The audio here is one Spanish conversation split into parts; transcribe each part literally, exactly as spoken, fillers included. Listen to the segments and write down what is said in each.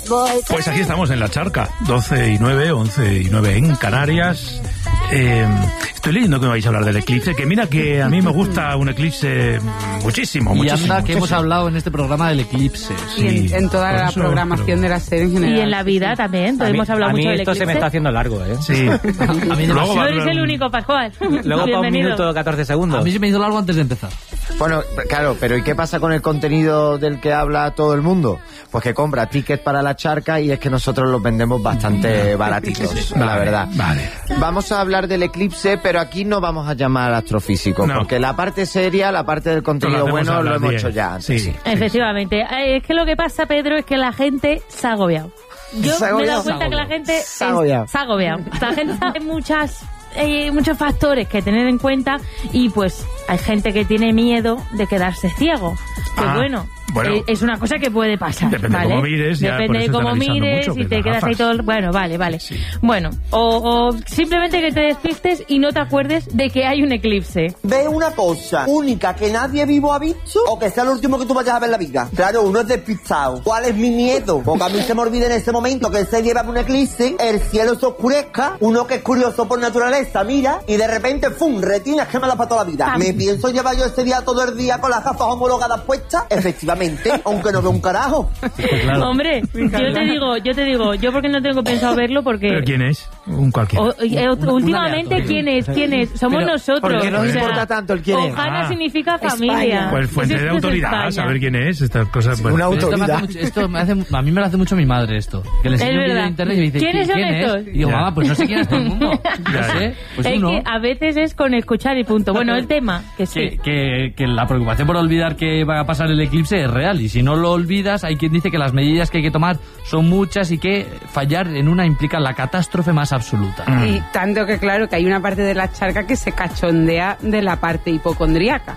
Pues aquí estamos en La Charca, doce y nueve, once y nueve en Canarias. Eh, estoy leyendo que me vais a hablar del eclipse, que mira que a mí me gusta un eclipse muchísimo, muchísimo. Y anda que muchísimo. hemos hablado en este programa del eclipse. Sí, y en, en toda la eso, programación pero... de la serie en general. Y en la vida también, a hemos mí, hablado a mí mucho del esto eclipse. se me está haciendo largo, ¿eh? Sí. A mí Luego No va a eres hablar- el único, Pascual. Luego para un Bienvenido. minuto catorce segundos. A mí se me hizo largo antes de empezar. Bueno, claro, pero ¿y qué pasa con el contenido del que habla todo el mundo? Pues que compra tickets para La Charca y es que nosotros los vendemos bastante baratitos, la Vale, verdad. Vale. Vamos a hablar del eclipse, pero aquí no vamos a llamar astrofísico, No. porque la parte seria, la parte del contenido Lo hacemos a bueno, lo las hemos diez. hecho ya antes. Sí. Sí. Efectivamente. Eh, Es que lo que pasa, Pedro, es que la gente se ha agobiado. Yo Se ha me he dado agobiado. cuenta que la gente Se ha agobiado. es- se ha agobiado. La gente sabe muchas... Hay muchos factores que tener en cuenta y pues hay gente que tiene miedo de quedarse ciego. Que Ah, bueno, bueno. eh, es una cosa que puede pasar. Depende de ¿vale? cómo mires, ya por Depende de eso cómo están avisando mires mucho, y que te las quedas ahí gafas. todo. el- Bueno, vale, vale. Sí. Bueno, o, o simplemente que te despistes y no te acuerdes de que hay un eclipse. Ve una cosa única que nadie vivo ha visto o que sea lo último que tú vayas a ver en la vida. Claro, uno es despistado. ¿Cuál es mi miedo? Porque a mí se me olvida en ese momento que se lleva un eclipse, el cielo se oscurezca, uno que es curioso por naturaleza mira y de repente ¡fum! Retinas quemadas para toda la vida. Ah. ¿Me pienso llevar yo ese día todo el día con las gafas homologadas puestas? Efectivamente, aunque no veo un carajo. Claro. Hombre, yo te digo, yo te digo, yo porque no tengo pensado verlo porque... ¿Pero quién es? Un cualquiera. O- eh, Una- últimamente, una ¿quién es? ¿Quién es? Somos Pero, nosotros. ¿por qué nos o sea, importa tanto el quién es? Ojana Ah. significa familia. Pues fuente Eso de es autoridad, España. saber quién es, estas cosas. Bueno. Una Pero esto me hace autoridad. mucho- esto me hace- a mí me lo hace mucho mi madre esto. Que le Es enseño un vídeo verdad. de internet y me dice, ¿Quiénes son ¿quién estos? es? Y digo, Ya. mamá, pues no sé quién es todo el mundo. No Ya. sé, pues es uno. que a veces es con escuchar y punto. Bueno, el tema, que sí. Que, que, que la preocupación por olvidar que va a pasar el eclipse es real y si no lo olvidas hay quien dice que las medidas que hay que tomar son muchas y que fallar en una implica la catástrofe más absoluta. Y tanto que claro que hay una parte de La Charca que se cachondea de la parte hipocondríaca.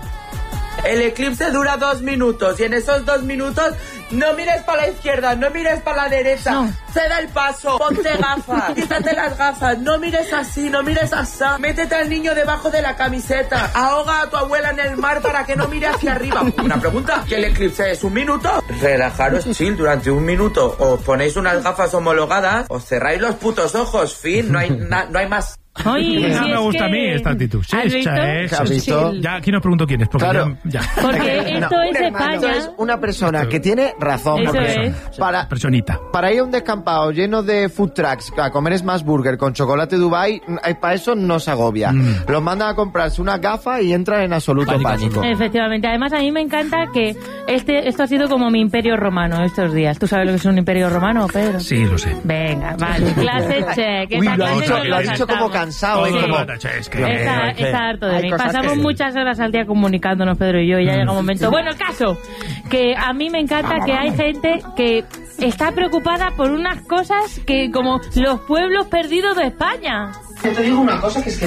El eclipse dura dos minutos y en esos dos minutos no mires para la izquierda, no mires para la derecha, No. ceda el paso, ponte gafas, quítate las gafas, no mires así, no mires así, métete al niño debajo de la camiseta, ahoga a tu abuela en el mar para que no mire hacia arriba. Una pregunta, ¿que el eclipse es un minuto? Relajaros chill durante un minuto, os ponéis unas gafas homologadas, os cerráis los putos ojos, fin, no hay, na- no hay más. Ay, Ya si me es gusta que- a mí esta actitud. Sí, ¿Has esta visto? es- ¿Has visto? Ya aquí no pregunto quién es, porque Claro. ya, ya. Porque esto es España. Esto es una persona que tiene razón. Eso porque es. Para, Personita. para ir a un descampado lleno de food trucks a comer Smash Burger con chocolate Dubai, para eso no se agobia. Mm. Los mandan a comprarse una gafa y entran en absoluto Pánico, pánico. Efectivamente. Además, a mí me encanta que este esto ha sido como mi imperio romano estos días. ¿Tú sabes lo que es un imperio romano, Pedro? Sí, lo sé. Venga, vale. Clase check. Uy, Esa lo ha clase dicho, nos lo ha la dicho como saltamos. cansado. Sí. ¿eh? Como- Es que- Está, Eh, está harto de hay mí. cosas Pasamos que- muchas horas al día comunicándonos, Pedro y yo, y ya llega un momento. Bueno, el caso, que a mí me encanta que hay gente que está preocupada por unas cosas que como los pueblos perdidos de España. Yo te digo una cosa que es que